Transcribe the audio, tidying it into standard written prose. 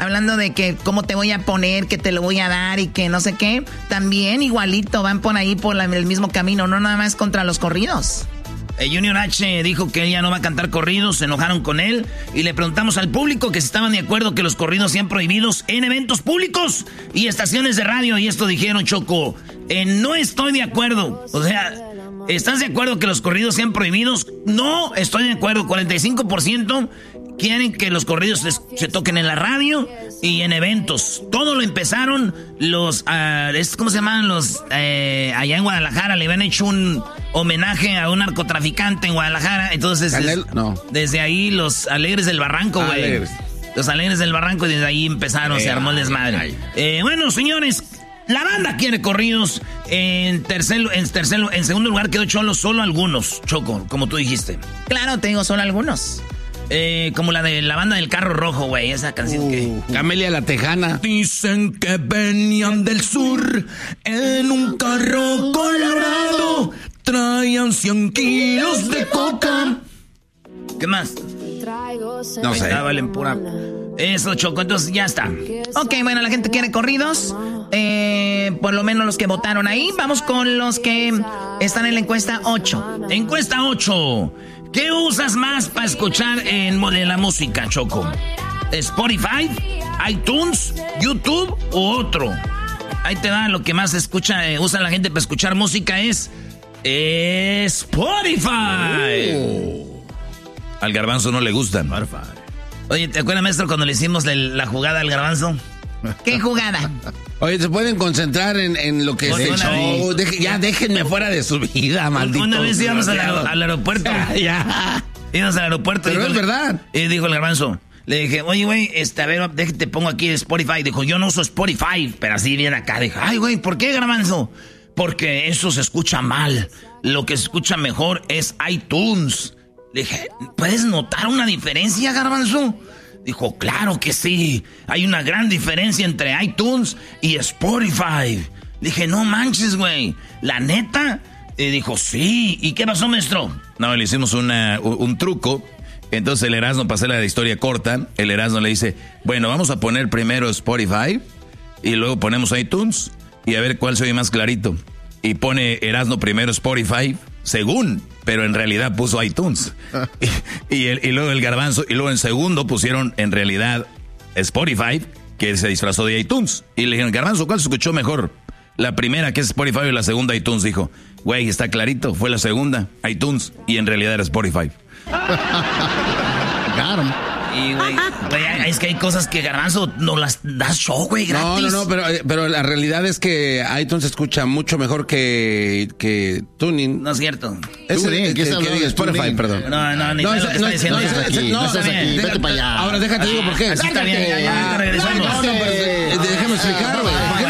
hablando de que cómo te voy a poner, que te lo voy a dar y que no sé qué, también igualito van por ahí por el mismo camino, no nada más contra los corridos. Junior H dijo que ella no va a cantar corridos, se enojaron con él y le preguntamos al público que si estaban de acuerdo que los corridos sean prohibidos en eventos públicos y estaciones de radio, y esto dijeron, Choco, no estoy de acuerdo. O sea, ¿estás de acuerdo que los corridos sean prohibidos? No, estoy de acuerdo. 45% quieren que los corridos se toquen en la radio y en eventos. Todo lo empezaron los, ¿cómo se llaman? Los, allá en Guadalajara le habían hecho un homenaje a un narcotraficante en Guadalajara. Entonces, desde ahí los Alegres del Barranco, güey. Los Alegres del Barranco, y desde ahí empezaron, se armó el desmadre. Bueno, señores, la banda quiere corridos. En segundo lugar quedó Cholo, solo algunos, Choco, como tú dijiste. Claro, te digo, solo algunos. Como la de la banda del carro rojo, güey, esa canción que... Camelia la Tejana. Dicen que venían del sur en un carro colorado, traían 100 kilos de coca. ¿Qué más? No sé. Valen pura... Eso, Choco, entonces ya está. Ok, bueno, la gente quiere corridos. Por lo menos los que votaron ahí. Vamos con los que están en la encuesta 8. Encuesta 8. ¿Qué usas más para escuchar en la música, Choco? ¿Spotify, iTunes, YouTube u otro? Ahí te va, lo que más usa la gente para escuchar música es Spotify. Al Garbanzo no le gustan. Oye, ¿te acuerdas, maestro, cuando le hicimos la jugada al Garbanzo? ¿Qué jugada? Oye, ¿se pueden concentrar en lo que es el show? Ya déjenme fuera de su vida, maldito. Una vez íbamos al aeropuerto. Ya. Íbamos al aeropuerto. Pero es verdad. Y dijo el Garbanzo, le dije, oye, güey, a ver, déjate, pongo aquí Spotify. Dijo, yo no uso Spotify, pero así viene acá. Dije, ay, güey, ¿por qué, Garbanzo? Porque eso se escucha mal. Lo que se escucha mejor es iTunes. Le dije, ¿puedes notar una diferencia, Garbanzo? Dijo, claro que sí. Hay una gran diferencia entre iTunes y Spotify. Le dije, no manches, güey. ¿La neta? Y dijo, sí. ¿Y qué pasó, maestro? No, le hicimos un truco. Entonces el Erasmo, para hacer la historia corta, el Erasmo le dice, bueno, vamos a poner primero Spotify y luego ponemos iTunes y a ver cuál se oye más clarito. Y pone Erasmo primero Spotify, según, pero en realidad puso iTunes. y luego el Garbanzo, y luego en segundo pusieron en realidad Spotify, que se disfrazó de iTunes. Y le dijeron, Garbanzo, ¿cuál se escuchó mejor? La primera, que es Spotify, y la segunda, iTunes. Dijo, güey, está clarito, fue la segunda, iTunes, y en realidad era Spotify. Claro. Y, güey, es que hay cosas que, Garbanzo, no las das show, güey, gratis. No, pero la realidad es que iTunes escucha mucho mejor que Tuning. No es cierto. Spotify, perdón. No estás aquí, vete para allá. Ahora déjate digo por qué. Así está bien, ya regresamos. Déjame explicar, güey.